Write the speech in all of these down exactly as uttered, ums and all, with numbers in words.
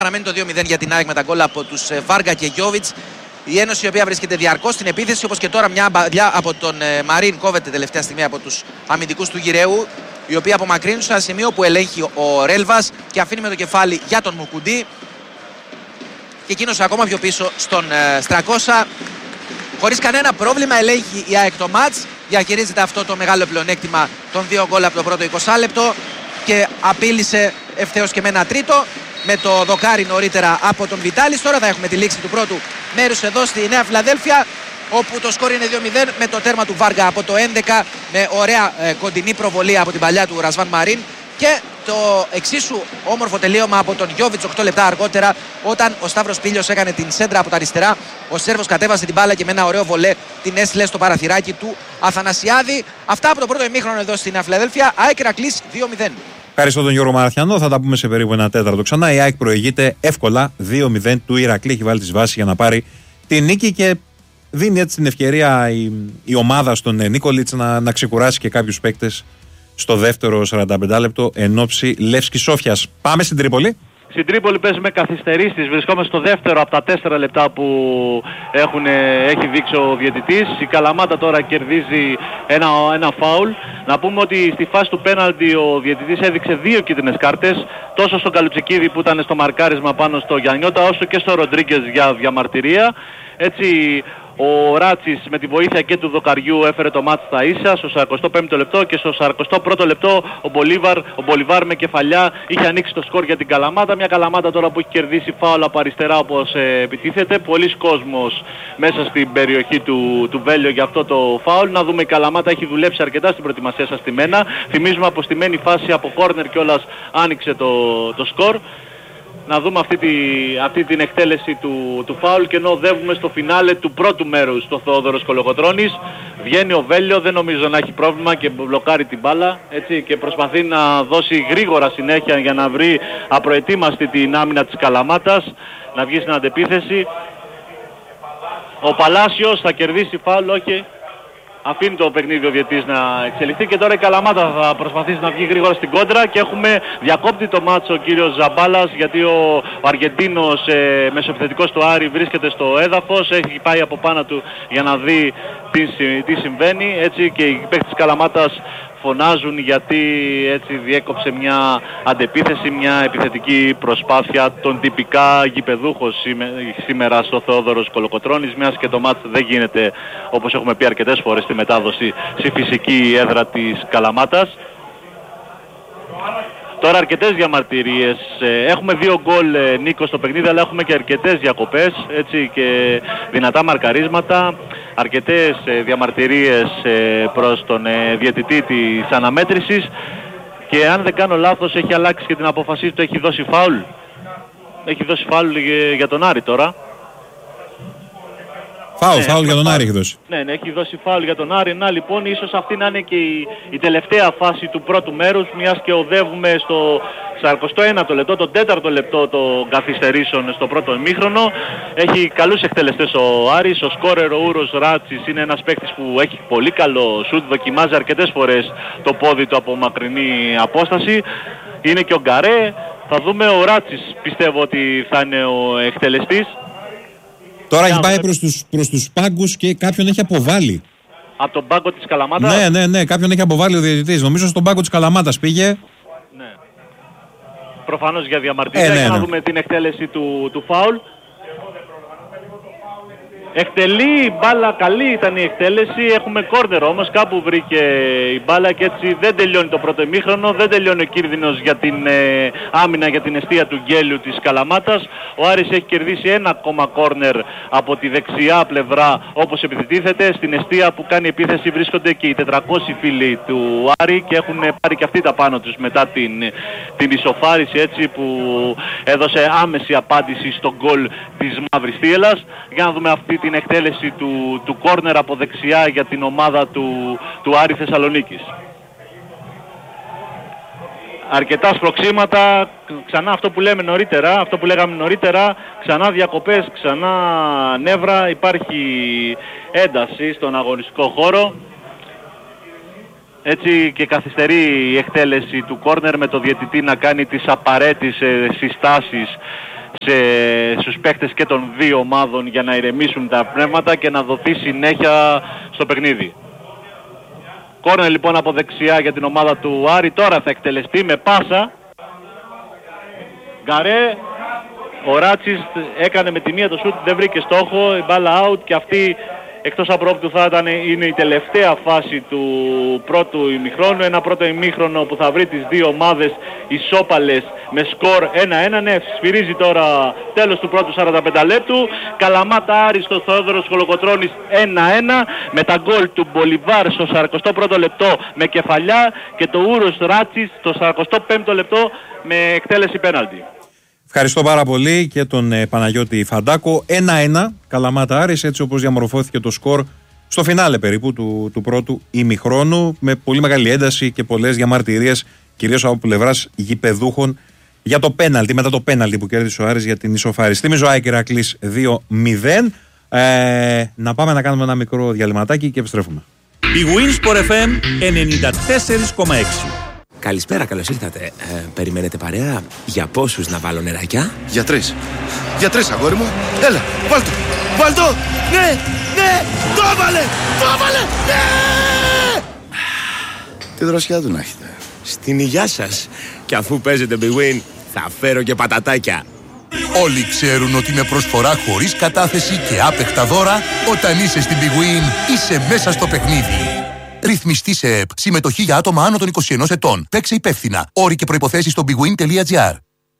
Παραμένει το δύο μηδέν για την ΑΕΚ με τα γκολ από τους Βάργα και Γιόβιτς. Η Ένωση η οποία βρίσκεται διαρκώς στην επίθεση, όπως και τώρα μια μπαλιά από τον Μαρίν κόβεται τελευταία στιγμή από τους αμυντικούς του Γυραιού, οι οποίοι απομακρύνουν σε ένα σημείο που ελέγχει ο Ρέλβας και αφήνει με το κεφάλι για τον Μουκουντή. Και εκείνος ακόμα πιο πίσω στον Στρακώσα. Χωρίς κανένα πρόβλημα ελέγχει η ΑΕΚ το μάτς. Διαχειρίζεται αυτό το μεγάλο πλεονέκτημα των δύο γκολ από το πρώτο είκοσι λεπτό και απείλησε ευθέως και με ένα τρίτο. Με το δοκάρι νωρίτερα από τον Βιτάλης. Τώρα θα έχουμε τη λήξη του πρώτου μέρους εδώ στη Νέα Φιλαδέλφια, όπου το σκορ είναι δύο μηδέν με το τέρμα του Βάργα από το έντεκα, με ωραία ε, κοντινή προβολή από την παλιά του Ρασβάν Μαρίν, και το εξίσου όμορφο τελείωμα από τον Γιόβιτς οκτώ λεπτά αργότερα, όταν ο Σταύρος Πήλιος έκανε την σέντρα από τα αριστερά. Ο Σέρβος κατέβασε την μπάλα και με ένα ωραίο βολέ την έστειλε στο παραθυράκι του Αθανασιάδη. Αυτά από το πρώτο ημίχρονο εδώ στη Νέα Φιλαδέλφια. ΑΕΚ Ηρακλής δύο μηδέν. Ευχαριστώ τον Γιώργο Μαραθιανό. Θα τα πούμε σε περίπου ένα τέταρτο ξανά. Η ΑΕΚ προηγείται εύκολα δύο μηδέν του Ηρακλή. Έχει βάλει τις βάσεις για να πάρει τη νίκη και δίνει έτσι την ευκαιρία η, η ομάδα στον Νίκολιτς να, να ξεκουράσει και κάποιους παίκτες στο δεύτερο σαράντα πέντε λεπτό εν ώψη Λεύσκη Σόφιας. Πάμε στην Τρίπολη. Στην Τρίπολη παίζουμε καθυστερήσεις, βρισκόμαστε στο δεύτερο από τα τέσσερα λεπτά που έχουν, έχει δείξει ο διαιτητής. Η Καλαμάτα τώρα κερδίζει ένα, ένα φάουλ. Να πούμε ότι στη φάση του πέναλτι ο διαιτητής έδειξε δύο κίτρινες κάρτες, τόσο στον Καλουτσικίδη που ήταν στο μαρκάρισμα πάνω στο Γιαννιώτα, όσο και στο Ροντρίγκες για διαμαρτυρία. Έτσι ο Ράτσις με τη βοήθεια και του Δοκαριού έφερε το μάτς στα ίσα στο σαρανταεστό πέμπτο λεπτό, και στο σαρανταεστό πρώτο λεπτό ο Μπολίβαρ, ο Μπολιβάρ με κεφαλιά είχε ανοίξει το σκορ για την Καλαμάτα. Μια Καλαμάτα τώρα που έχει κερδίσει φάουλ από αριστερά όπως ε, επιτίθεται. Πολλής κόσμος μέσα στην περιοχή του, του Βέλιο για αυτό το φάουλ. Να δούμε, η Καλαμάτα έχει δουλέψει αρκετά στην προετοιμασία σας στη Μένα. Θυμίζουμε αποστημένη φάση από κόρνερ κιόλας άνοιξε το, το σκορ. Να δούμε αυτή, τη, αυτή την εκτέλεση του, του φάουλ, και ενώ οδεύουμε στο φινάλε του πρώτου μέρους στο Θεόδωρος Κολοκοτρώνης. Βγαίνει ο Βέλιο, δεν νομίζω να έχει πρόβλημα και μπλοκάρει την μπάλα, έτσι, και προσπαθεί να δώσει γρήγορα συνέχεια για να βρει απροετοίμαστη την άμυνα της Καλαμάτας, να βγει στην αντεπίθεση. Ο Παλάσιος θα κερδίσει φάουλ, όχι. Αφήνει το παιχνίδι ο διαιτής να εξελιχθεί, και τώρα η Καλαμάτα θα προσπαθήσει να βγει γρήγορα στην κόντρα, και έχουμε διακόπτη το μάτσο ο κύριος Ζαμπάλας, γιατί ο, ο Αργεντίνος ε, μεσοεπιθετικός του Άρη βρίσκεται στο έδαφος, έχει πάει από πάνω του για να δει τι, τι συμβαίνει, έτσι, και οι παίκτες της Καλαμάτας φωνάζουν γιατί έτσι διέκοψε μια αντεπίθεση, μια επιθετική προσπάθεια των τυπικά γηπεδούχων σήμερα στο Θεόδωρος Κολοκοτρώνης, μιας και το μάτς δεν γίνεται, όπως έχουμε πει αρκετές φορές, στη μετάδοση στη φυσική έδρα της Καλαμάτας. Τώρα αρκετές διαμαρτυρίες, έχουμε δύο γκολ Νίκο στο παιχνίδι, αλλά έχουμε και αρκετές διακοπές, έτσι, και δυνατά μαρκαρίσματα, αρκετές διαμαρτυρίες προς τον διαιτητή της αναμέτρησης, και αν δεν κάνω λάθος έχει αλλάξει και την απόφασή του, έχει δώσει φάουλ, έχει δώσει φάουλ για τον Άρη τώρα. Φάουλ, ναι, φάουλ για τον Άρη έχει δώσει. Ναι, ναι, έχει δώσει φάουλ για τον Άρη. Να λοιπόν, ίσως αυτή να είναι και η, η τελευταία φάση του πρώτου μέρους, μιας και οδεύουμε στο σαρανταεστό ένατο λεπτό, το τέταρτο λεπτό των καθυστερήσεων στο πρώτο ημίχρονο. Έχει καλούς εκτελεστές ο Άρης, ο σκόρερ ο Ούρος Ράτσις είναι ένας παίκτης που έχει πολύ καλό σουτ, δοκιμάζει αρκετές φορές το πόδι του από μακρινή απόσταση. Είναι και ο Γκαρέ, θα δούμε, ο Ράτσις πιστεύω ότι θα είναι ο εκτελεστής. Τώρα έχει πάει προς τους, προς τους πάγκους και κάποιον έχει αποβάλει. Από τον πάγκο της Καλαμάτας. Ναι, ναι, ναι, κάποιον έχει αποβάλει ο διαιτητής. Νομίζω στον πάγκο της Καλαμάτας πήγε. Ναι. Προφανώς για διαμαρτυρία. Ε, ναι, για να ναι. δούμε την εκτέλεση του, του φάουλ. Εκτελεί η μπάλα, καλή ήταν η εκτέλεση, έχουμε κόρνερ όμως, κάπου βρήκε η μπάλα και έτσι δεν τελειώνει το πρώτο ημίχρονο, δεν τελειώνει ο κίνδυνος για την ε, άμυνα, για την εστία του Γκέλιου της Καλαμάτας. Ο Άρης έχει κερδίσει ένα ακόμα κόρνερ από τη δεξιά πλευρά όπως επιτίθεται. Στην εστία που κάνει επίθεση βρίσκονται και οι τετρακόσιοι φίλοι του Άρη και έχουν πάρει και αυτοί τα πάνω τους μετά την, την ισοφάριση, έτσι, που έδωσε άμεση απάντηση στο γκολ της Μαύρης Θύελλας. Για να δούμε αυτή την εκτέλεση του, του κόρνερ από δεξιά για την ομάδα του, του Άρη Θεσσαλονίκης. Αρκετά σπροξήματα, ξανά αυτό που λέμε νωρίτερα, αυτό που λέγαμε νωρίτερα, ξανά διακοπές, ξανά νεύρα, υπάρχει ένταση στον αγωνιστικό χώρο. Έτσι και καθυστερεί η εκτέλεση του κόρνερ με το διαιτητή να κάνει τις απαραίτητες συστάσεις σε, στους παίκτες και των δύο ομάδων για να ηρεμήσουν τα πνεύματα και να δοθεί συνέχεια στο παιχνίδι. Κόρνερ λοιπόν από δεξιά για την ομάδα του Άρη, τώρα θα εκτελεστεί με πάσα. Γκαρέ, ο Ράτσις έκανε με τη μία το σούτ, δεν βρήκε στόχο, η μπάλα out και αυτή εκτός απρόπτου θα ήταν, είναι η τελευταία φάση του πρώτου ημιχρόνου. Ένα πρώτο ημίχρονο που θα βρει τις δύο ομάδες ισόπαλες με σκορ ένα ένα. Ναι, σφυρίζει τώρα τέλος του πρώτου σαράντα πέντε λεπτού. Καλαμάτα Άρης στο Θόδωρος Κολοκοτρώνης ένα ένα με τα γκολ του Μπολιβάρ στο σαρανταεστό πρώτο λεπτό με κεφαλιά και το Ούρος Ράτσις στο σαρανταεστό πέμπτο λεπτό με εκτέλεση πέναλτι. Ευχαριστώ πάρα πολύ και τον ε, Παναγιώτη Φαντάκο. ένα ένα Καλαμάτα Άρης, έτσι όπως διαμορφώθηκε το σκορ στο φινάλε περίπου του, του πρώτου ημιχρόνου, με πολύ μεγάλη ένταση και πολλές διαμαρτυρίες, κυρίως από πλευράς γηπεδούχων, για το πέναλτι, μετά το πέναλτι που κέρδισε ο Άρης για την ισοφάριση. Θυμίζω ΑΕΚ Ηρακλής δύο μηδέν. Ε, να πάμε να κάνουμε ένα μικρό διαλυματάκι και επιστρέφουμε. Η Winsport εφ εμ ενενήντα τέσσερα κόμμα έξι. Καλησπέρα, καλώς ήρθατε. Ε, περιμένετε παρέα? Για πόσους να βάλω νεράκια? Για τρεις. Για τρεις, αγόρι μου. Έλα, βάλ' το. Βάλ' το. Ναι, ναι, το έβαλε. Το έβαλε. Ναι. Τι δροσιά του να έχετε. Στην υγειά σας. Και αφού παίζετε Big Win, θα φέρω και πατατάκια. Όλοι ξέρουν ότι με προσφορά χωρίς κατάθεση και άπεχτα δώρα, όταν είσαι στην Big Win, είσαι μέσα στο παιχνίδι. Ρυθμιστή σε ΕΠ. Συμμετοχή για άτομα άνω των είκοσι ενός ετών. Παίξε υπεύθυνα. Όροι και προϋποθέσεις στο bigwin τελεία gr.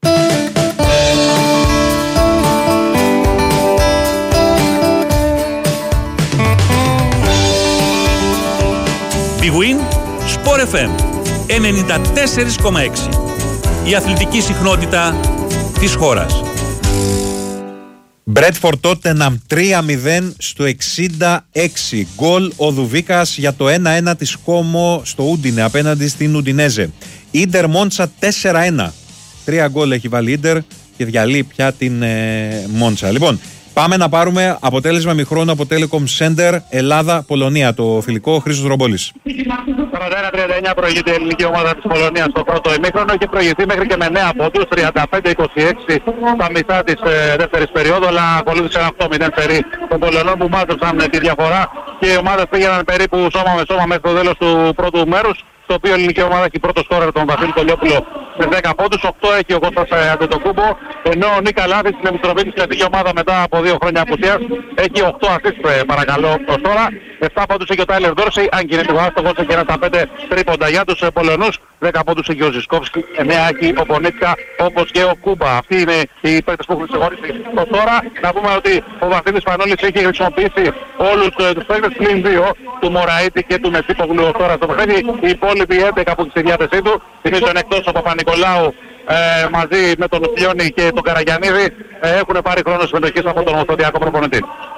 Big Win Sport εφ εμ ενενήντα τέσσερα κόμμα έξι. Η αθλητική συχνότητα της χώρας. Μπρέτφορντ Τότεναμ τρία μηδέν στο εξήντα έξι. Γκολ ο Δουβίκας για το ένα ένα της Κόμο στο Ούντινε απέναντι στην Ουντινέζε. Ίντερ Μόντσα τέσσερα ένα. Τρία γκολ έχει βάλει Ίντερ και διαλύει πια την ε, Μόντσα. Λοιπόν, πάμε να πάρουμε αποτέλεσμα μηχρόνου από Telecom Center Ελλάδα-Πολωνία. Το φιλικό Χρήστος Ρομπόλης. σαράντα ένα τριάντα εννιά προηγείται η ελληνική ομάδα της Πολωνίας στο πρώτο ημίχρονο. Έχει προηγηθεί μέχρι και με εννέα πόντους, τριάντα πέντε είκοσι έξι στα μισά της ε, δεύτερης περίοδου, αλλά ακολούθησε ένα οκτώ μηδέν περί των Πολωνών που μάζεψαν τη διαφορά και οι ομάδες πήγαιναν περίπου σώμα με σώμα μέχρι το τέλος του πρώτου μέρους, στο οποίο η ελληνική ομάδα έχει πρώτο σκόρερ τον Βασίλη Κολιόπουλο με δέκα πόντους, οκτώ έχει ο Κώστας Αντετοκούμπο, ενώ ο Νίκα Λάβης στην επιστροφή της κλασική ομάδα μετά από δύο χρόνια απουσίας έχει οκτώ assist παρακαλώ ως τώρα, επτά πόντους έχει ο Τάιλερ Ντόρσεϊ, αν και είναι λίγο άστοχος, έχει ένα στα πέντε τρίποντα για τους Πολωνούς, δέκα πόντους έχει ο Ζισκόφσκι, εννέα έχει ο Πονίτσκα όπως και ο Κούμπα. Αυτοί είναι οι παίκτες που έχουν συγχωρήσει ως τώρα. Να πούμε ότι ο Βασίλης Πανόλης έχει χρησιμοποιήσει όλους τους παίκτες πλην δύο, του Μωραΐτη και του Μεσίπογλου ως τώρα στο παιχνίδι. Οι υπόλοιποι έντεκα που έχει στη διάθεσή του, θυμίζω εκτός από Παπα-Νικολάου ε, μαζί με τον Φιόνι και τον Καραγιαννίδη ε, έχουν πάρει χρόνο συμμετοχής από τον Ομοσπονδιακό προπονητή.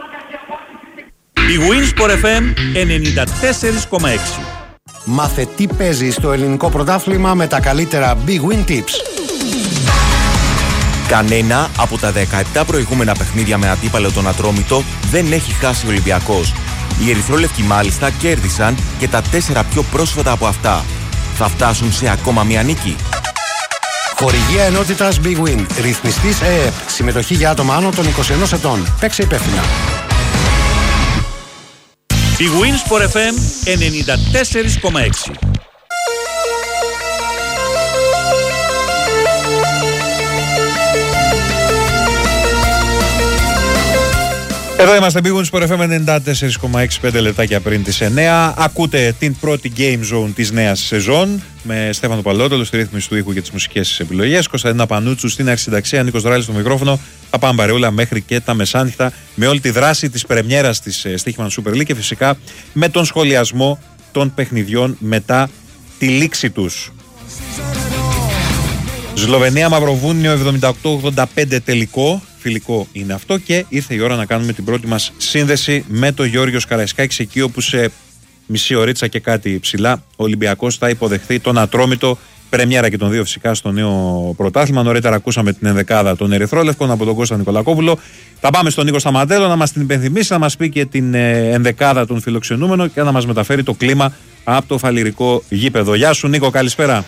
Η Winsport εφ εμ ενενήντα τέσσερα κόμμα έξι. Μάθε τι παίζει στο ελληνικό πρωτάθλημα με τα καλύτερα Big Win Tips. Κανένα από τα δεκαεπτά προηγούμενα παιχνίδια με αντίπαλο τον Ατρόμητο δεν έχει χάσει ο Ολυμπιακός. Οι ερυθρόλευκοι μάλιστα κέρδισαν και τα τέσσερα πιο πρόσφατα από αυτά. Θα φτάσουν σε ακόμα μια νίκη. Χορηγία ενότητας Big Win. Ρυθμιστής ΕΕΠ. Συμμετοχή για άτομα άνω των είκοσι ενός ετών. Παίξε υπεύθυνα. Η Winsport εφ εμ ενενήντα τέσσερα κόμμα έξι. Εδώ είμαστε, Big Win Sport εφ εμ ενενήντα τέσσερα κόμμα έξι, πέντε λεπτάκια πριν τις εννέα. Ακούτε την πρώτη Game Zone της νέας σεζόν με Στέφανο Παλότολο στη ρύθμιση του ήχου και τις μουσικές επιλογές, Κωνσταντίνα Πανούτσου στην αρχισυνταξία, Νίκος Δράλης στο μικρόφωνο. Θα πάμε παρεούλα μέχρι και τα μεσάνυχτα με όλη τη δράση της πρεμιέρας της Στοίχημαν Super League και φυσικά με τον σχολιασμό των παιχνιδιών μετά τη λήξη τους. Σλοβενία Μαυροβούνιο εβδομήντα οκτώ ογδόντα πέντε τελικό. Φιλικό είναι αυτό και ήρθε η ώρα να κάνουμε την πρώτη μας σύνδεση με τον Γιώργο Καραϊσκάκη, εκεί όπου σε μισή ωρίτσα και κάτι ψηλά ο Ολυμπιακός θα υποδεχθεί τον Ατρόμητο. Πρεμιέρα και των δύο φυσικά στο νέο πρωτάθλημα. Νωρίτερα ακούσαμε την ενδεκάδα των Ερυθρόλευκων από τον Κώστα Νικολακόπουλο. Θα πάμε στον Νίκο Σταματέλο να μας την υπενθυμίσει, να μας πει και την ενδεκάδα των φιλοξενούμενων και να μας μεταφέρει το κλίμα από το φαλιρικό γήπεδο. Γεια σου Νίκο, καλησπέρα.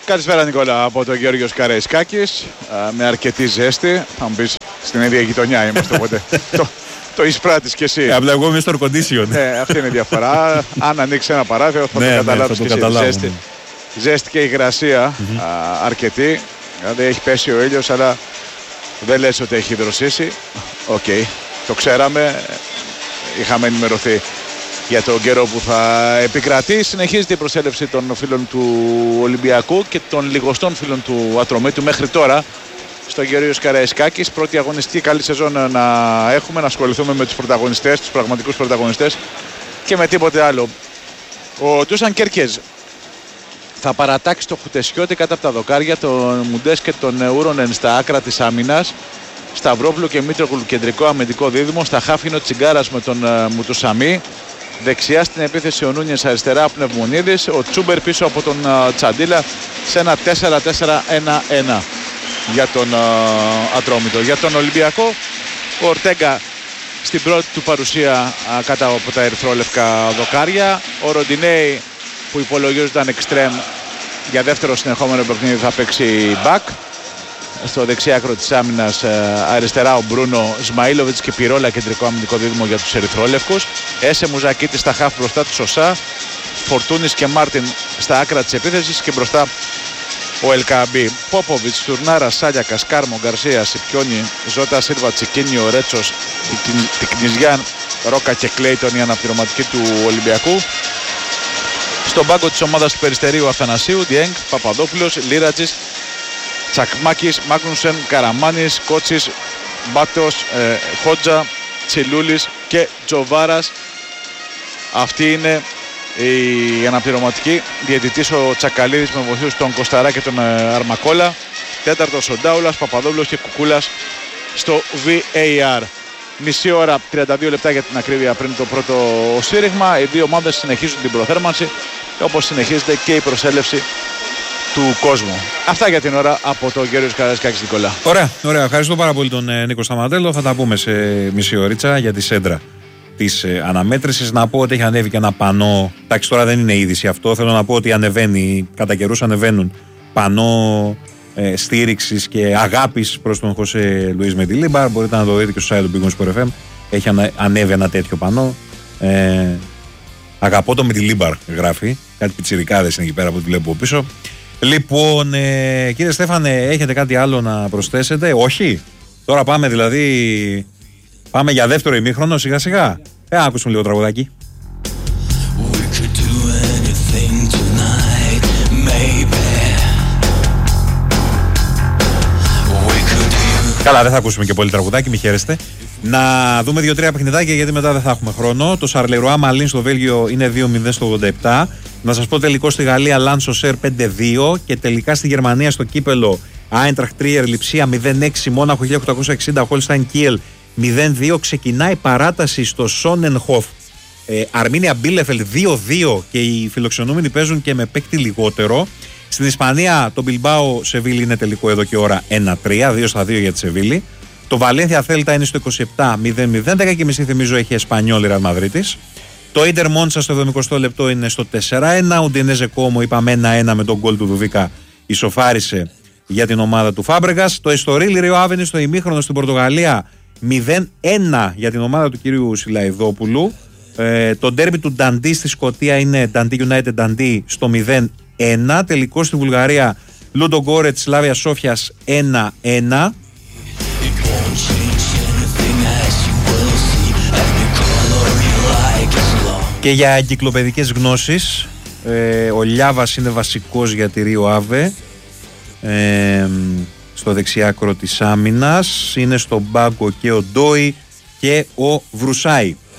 Καλησπέρα Νικόλα από τον Γεώργιος Καραϊσκάκης, με αρκετή ζέστη. Θα μου πεις, στην ίδια γειτονιά είμαστε, οπότε το, το εισπράττεις κι εσύ. Απλά εγώ είμαι στο air condition. Ναι, αυτή είναι η διαφορά. Αν ανοίξει ένα παράθυρο θα ναι, το καταλάβεις ναι, κι εσύ. Ζέστη, ζέστη και υγρασία mm-hmm. α, αρκετή. Δηλαδή έχει πέσει ο ήλιος, αλλά δεν λες ότι έχει δροσίσει. Οκ, okay. Το ξέραμε, είχαμε ενημερωθεί για τον καιρό που θα επικρατεί. Συνεχίζεται η προσέλευση των φίλων του Ολυμπιακού και των λιγοστών φίλων του Ατρομήτου μέχρι τώρα στο Γεωργίος Καραϊσκάκης. Πρώτη αγωνιστική καλή σεζόν να έχουμε, να ασχοληθούμε με τους πρωταγωνιστές, τους πραγματικούς πρωταγωνιστές και με τίποτε άλλο. Ο Τούσαν Κέρκεζ θα παρατάξει το Χουτεσιώτη κάτω από τα δοκάρια, τον Μουντές και τον Ούρονεν στα άκρα της άμυνας. Σταυρόπουλο και Μήτρογλου κεντρικό αμυντικό δίδυμο. Στα χάφινο Τσιγκάρας με τον uh, Μουτουσαμί. Δεξιά στην επίθεση ο Νούνιες, αριστερά ο Πνευμονίδης. Ο Τσούμπερ πίσω από τον uh, Τσαντίλα σε ένα τέσσερα τέσσερα ένα ένα για τον uh, Ατρόμητο. Για τον Ολυμπιακό, ο Ορτέγκα στην πρώτη του παρουσία uh, κάτω από τα ερυθρόλευκα δοκάρια. Ο Ροντινέη που υπολογίζονταν εξτρέμ για δεύτερο συνεχόμενο παιχνίδι θα παίξει back. Στο δεξί άκρο της άμυνας αριστερά ο Μπρούνο, Σμαΐλοβιτς και Πυρόλα κεντρικό αμυντικό δίδυμο για τους ερυθρόλευκους. Έσε Μουζακίτη στα χαφ μπροστά του Σωσά. Φορτούνης και Μάρτιν στα άκρα της επίθεσης και μπροστά ο Ελκαμπή. Πόποβιτς, Τουρνάρα, Σάλια, Κασκάρμο, Γκαρσία, Σιπιόνι, Ζώτα, Σίλβα, Τσικίνιο, Ρέτσος, Τικνιζιάν, Ρόκα και Κλέιτον η αναπληρωματική του Ολυμπιακού. Στον πάγκο της ομάδας του Περιστερίου Αθανασίου, Διέγκ, Παπαδόπουλος, Λίρατζης, Τσακμάκης, Μάγνουσεν, Καραμάνης, Κότσης, Μπάτος, ε, Χότζα, Τσιλούλης και Τζοβάρας. Αυτή είναι η αναπληρωματική. Διαιτητής ο Τσακαλίδης με βοηθούς τον Κοσταρά και τον ε, Αρμακόλα. Τέταρτος ο Ντάουλας, Παπαδόπουλος και Κουκούλας στο βι έι αρ. Μισή ώρα, τριάντα δύο λεπτά για την ακρίβεια πριν το πρώτο σύριγμα. Οι δύο ομάδες συνεχίζουν την προθέρμανση, όπως συνεχίζεται και η προσέλευση του κόσμου. Αυτά για την ώρα από το Γεώργιος Καραϊσκάκης, Νικόλα. Ωραία, ωραία. Ευχαριστώ πάρα πολύ τον ε, Νίκο Σταματέλο. Θα τα πούμε σε μισή ωρίτσα για τη σέντρα της ε, αναμέτρησης. Να πω ότι έχει ανέβει και ένα πανό. Εντάξει, τώρα δεν είναι είδηση αυτό. Θέλω να πω ότι ανεβαίνει, κατά καιρούς ανεβαίνουν πανό ε, στήριξης και αγάπης προς τον Χωσέ Λουίς Μεντιλίμπαρ. Μπορείτε να το δείτε και στο site του Big Win Sport εφ εμ. Έχει ανα, ανέβει ένα τέτοιο πανό. Ε, αγαπώ το Μεντιλίμπαρ, γράφει. Κάτι πιτσιρικάδες είναι εκεί πέρα που τη βλέπω πίσω. Λοιπόν, ε, κύριε Στέφανε, έχετε κάτι άλλο να προσθέσετε? Όχι. Τώρα πάμε δηλαδή. Πάμε για δεύτερο ημίχρονο σιγά σιγά. Ε, ακούσουμε λίγο τραγουδάκι. Καλά, δεν θα ακούσουμε και πολύ τραγουδάκι, μη χαίρεστε. Να δούμε δύο-τρία παιχνιδάκια γιατί μετά δεν θα έχουμε χρόνο. Το Σαρλερουά Μαλίν στο Βέλγιο είναι δύο μηδέν στο ογδόντα επτά. Να σας πω τελικό στη Γαλλία Λάνσο Σερ πέντε δύο. Και τελικά στη Γερμανία στο κύπελο Άιντραχτ Τρίερ Λιψία μηδέν έξι. Μόναχο χίλια οκτακόσια εξήντα. Χόλσταϊν Κίελ μηδέν δύο. Ξεκινάει παράταση στο Σόνενχοφ ε, Αρμίνια Μπίλεφελ δύο δύο. Και οι φιλοξενούμενοι παίζουν και με παίκτη λιγότερο. Στην Ισπανία το Μπιλμπάο Σεβίλη είναι τελικό εδώ και ώρα ένα τρία. δύο στα δύο για τη Σεβίλη. Το Βαλένθια Θέλτα είναι στο είκοσι επτά μηδέν μηδέν. δέκα και μισή θυμίζω έχει Εσπανιόλ Ρεάλ Μαδρίτης. Το Ίντερ Μόντσα στο εβδομηκοστό λεπτό είναι στο τέσσερα ένα. Ουντινέζε Κόμο είπαμε ένα ένα με τον γκολ του Δουβίκα. Ισοφάρισε για την ομάδα του Φάμπρεγκας. Το Εστορίλ Ριο Άβενη στο ημίχρονο στην Πορτογαλία μηδέν ένα για την ομάδα του κυρίου Σιλαϊδόπουλου. Ε, το ντέρμπι του Νταντί στη Σκωτία είναι Νταντί United Νταντί στο μηδέν ένα. Τελικό στη Βουλγαρία Λούντο Γκόρετ Σλάβια Σόφιας ένα ένα. Και για εγκυκλοπαιδικές γνώσεις, ε, ο Λιάβας είναι βασικός για τη Ρίο Άβε, ε, στο δεξιάκρο της άμυνας, είναι στον πάγκο και ο Ντόι και ο Βρουσάη.